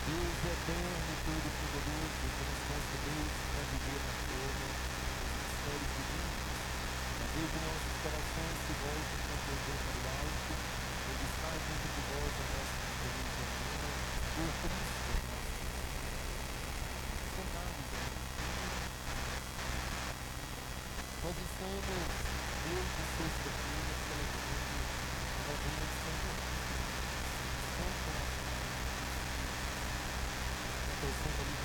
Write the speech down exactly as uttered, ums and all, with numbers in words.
Deus eterno, todo-poderoso, que nos concedeste para viver na terra os mistérios divinos. Fazer que nossos corações se voltem com fervor para o alto, pois está junto de vós a nossa esperança eterna, por Cristo nosso Senhor. Sentados em nós estamos, desde sexta-feira, celebrando a novena de São João, São Coração, a pessoa ali